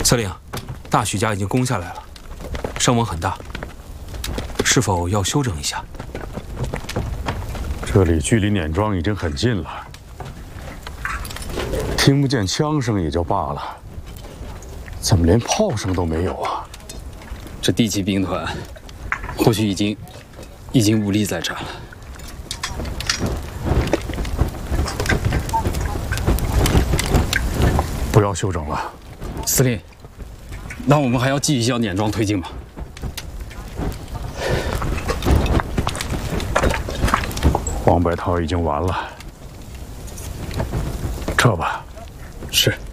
司令，大许家已经攻下来了，伤亡很大，是否要休整一下？ 这里距离碾庄已经很近了，听不见枪声也就罢了，怎么连炮声都没有啊？ 这第七兵团或许已经无力再战了。 不要休整了， 司令，那我们还要继续向碾庄推进吗？ 黄白涛已经完了，撤吧。 是。